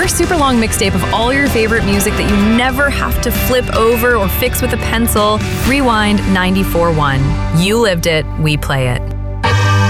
your super long mixtape of all your favorite music that you never have to flip over or fix with a pencil. Rewind 94.1. You lived it, we play it.